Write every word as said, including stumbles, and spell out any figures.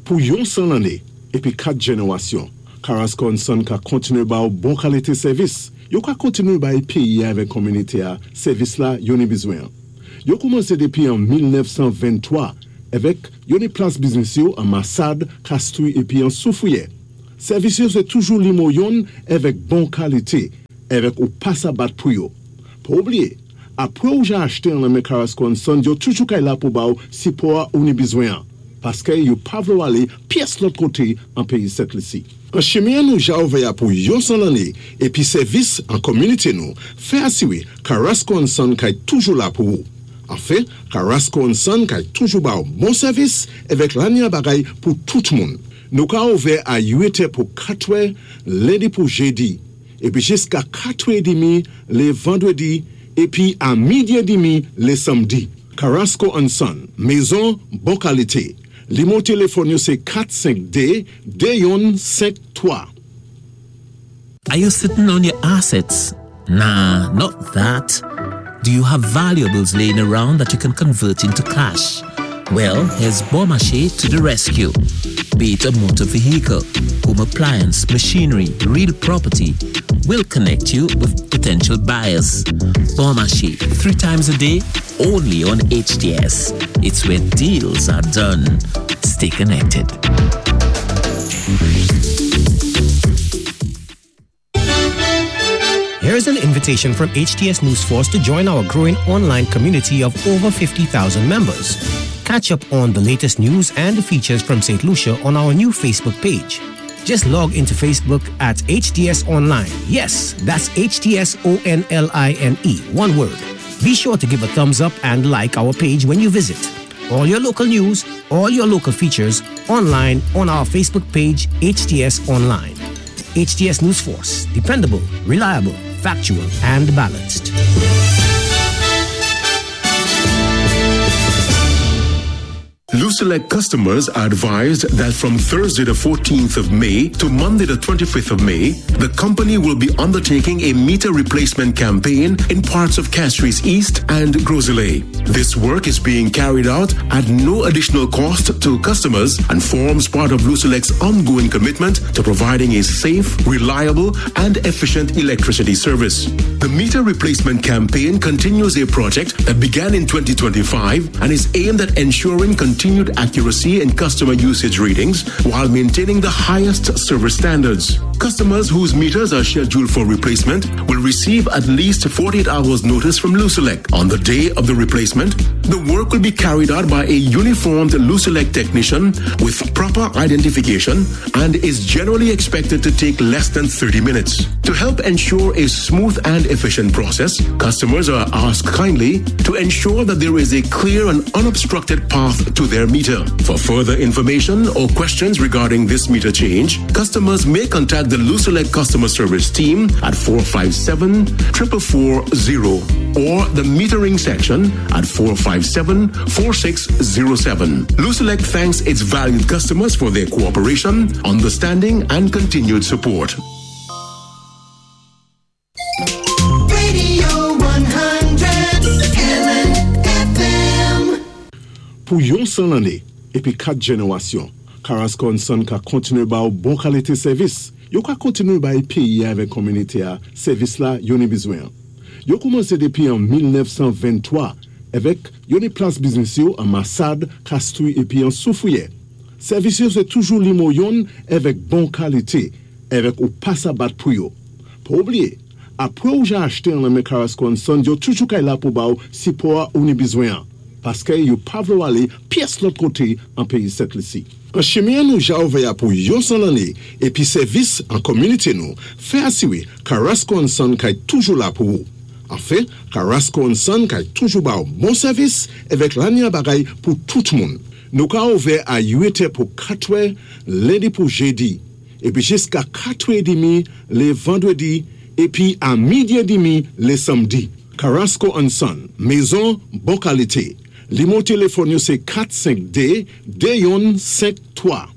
Pour yon cent l'année et puis quatre générations, Carrasco and Son ka continue ba bon qualité service. Yo ka continue ba payer avec communauté a service là yon besoin. Yo commencé depuis en dix-neuf cent vingt-trois avec yon place business yo en Massad, Castouille et puis en Soufouye. Service yo c'est toujours limoyon avec bon qualité, avec ou pas à battre pour yo. Pour oublier, après ou j'ai acheté un lame Carrasco and Son, yo toujours kay là pour ba si pour ou ni besoin. Parce que yo pas vouloir aller pièce l'autre côté en pays cette ici. En chemin nous j'ai ouvert pour yon cent l'année et puis service en communauté nous fait assurer Carrasco and Son kay toujours là pour vous. En fait, Carrasco and Son kay toujours ba bon service avec l'année bagay pour tout le monde. Nous avons ouvert à huit heures pour quatre heures, lundi pour jeudi, et puis jusqu'à quatre heures trente les vendredis, et puis à midi et demi les samedis. Carrasco and Son, maison, bonne qualité. Le mon téléphone c'est quatre cinq D, D cinq trois. Are you sitting on your assets? Nah, not that. Do you have valuables laying around that you can convert into cash? Well, here's Beaumarchais to the rescue. Be it a motor vehicle, home appliance, machinery, real property, we'll connect you with potential buyers. Beaumarchais, three times a day, only on H T S. It's where deals are done. Stay connected. Here's an invitation from H T S News Force to join our growing online community of over fifty thousand members. Catch up on the latest news and features from Saint Lucia on our new Facebook page. Just log into Facebook at H T S Online. Yes, that's H T S O N L I N E, one word. Be sure to give a thumbs up and like our page when you visit. All your local news, all your local features, online on our Facebook page, H T S Online. H T S News Force, dependable, reliable, factual, and balanced. Lucelec customers are advised that from Thursday the fourteenth of May to Monday the twenty-fifth of May, the company will be undertaking a meter replacement campaign in parts of Castries East and Groseille. This work is being carried out at no additional cost to customers and forms part of Lucelec's ongoing commitment to providing a safe, reliable, and efficient electricity service. The meter replacement campaign continues a project that began in twenty twenty-five and is aimed at ensuring continued accuracy in customer usage readings while maintaining the highest service standards. Customers whose meters are scheduled for replacement will receive at least forty-eight hours notice from Lucelec. On the day of the replacement, the work will be carried out by a uniformed Lucelec technician with proper identification and is generally expected to take less than thirty minutes. To help ensure a smooth and efficient process, customers are asked kindly to ensure that there is a clear and unobstructed path to their meter. For further information or questions regarding this meter change, customers may contact the Lucelec customer service team at four five seven, four four four zero or the metering section at four five seven, four six zero seven. Lucelec thanks its valued customers for their cooperation, understanding, and continued support. Pour yon cent l'année et puis quatre générations, Carrasco and Son ka continue ba bon qualité service. Yo ka continue ba payer avec communauté a service là yon besoin. Yo commencé depuis en dix-neuf cent vingt-trois avec yon place business yo en Massad, Castouille et puis en Soufouye. Service yo c'est toujours limoyon avec bon qualité, avec ou pas à battre pour yo. Pour oublier, après ou j'ai acheté un lame Carrasco and Son, yo toujours kay là pour ba si pour ou ni besoin. Parce que yo pas vouloir aller pièce l'autre côté en pays cette ici. En chemin nous j'ai ouvert pour yon cent l'année et puis service en communauté nous fait assurer Carrasco and Son kay toujours là pour vous. En fait, Carrasco and Son kay toujours ba bon service avec l'année bagay pour tout le monde. Nous avons ouvert à huit heures pour quatre heures, lundi pour jeudi, et puis jusqu'à quatre heures trente les vendredis, et puis à midi et demi les samedis. Carrasco and Son, maison, bonne qualité. Le mon téléphone c'est quatre cinq D, D cinq trois.